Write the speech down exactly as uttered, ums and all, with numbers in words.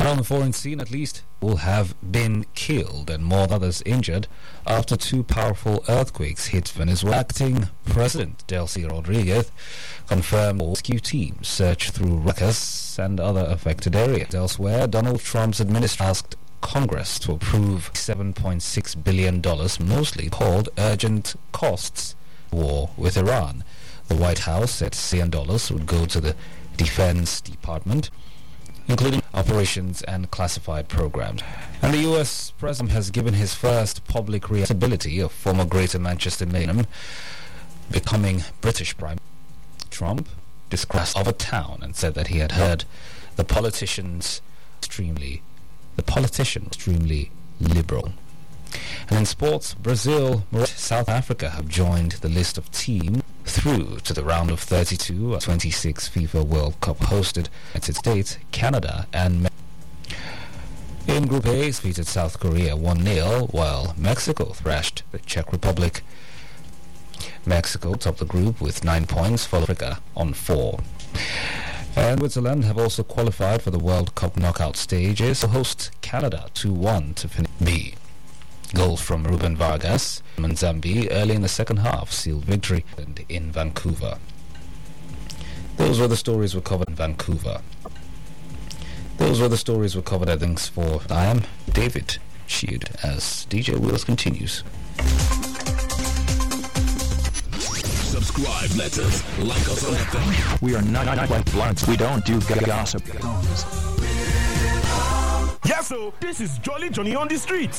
And on the foreign scene, at least, will have been killed and more others injured after two powerful earthquakes hit Venezuela. Acting President Delcy Rodriguez confirmed rescue teams search through wreckers and other affected areas. Elsewhere, Donald Trump's administration asked Congress to approve seven point six billion dollars, mostly called urgent costs, war with Iran. The White House said six billion dollars would go to the Defense Department, including operations and classified programs. And the U S President has given his first public responsibility of former Greater Manchester Mayor becoming British Prime Minister. Trump described of a town and said that he had heard the politicians extremely the politician extremely liberal. And in sports, Brazil and South Africa have joined the list of teams through to the round of thirty-two of twenty-six FIFA World Cup hosted at United States, Canada and Mexico. In Group A, defeated South Korea one nil, while Mexico thrashed the Czech Republic. Mexico topped the group with nine points, followed Africa on four. And Switzerland have also qualified for the World Cup knockout stages to host Canada two one to finish B. Goals from Ruben Vargas and Zambi early in the second half sealed victory in Vancouver. Those were the stories we covered in Vancouver. Those were the stories we covered at Thanks for. I am David Shield as D J Wheels continues. Subscribe, letters, like us on F M. We are not, not like blunts. We don't do gossip. Yes, so this is Jolly Johnny on the streets.